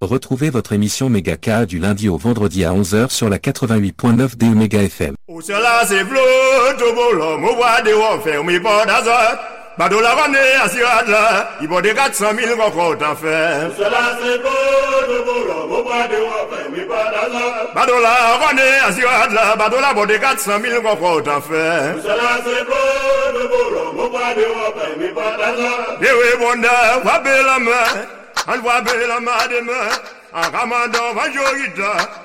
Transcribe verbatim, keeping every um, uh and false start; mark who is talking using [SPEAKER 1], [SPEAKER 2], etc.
[SPEAKER 1] Retrouvez votre émission Méga K du lundi au vendredi à onze heures sur la quatre-vingt-huit point neuf des Méga F M.
[SPEAKER 2] Badola Rane Asirat là, il vaut des quatre cent mille encore en faire. Cela c'est beau de boulot, mon bois de wafé, mais pas d'argent. Badola Rane Asirat là, Badola vaut des quatre cent mille encore en faire. Cela c'est beau de boulot, mon bois de wafé, mais pas d'argent. Et oui, bon, va belle la main, on va belle la main demain, en ramadan, va jouer.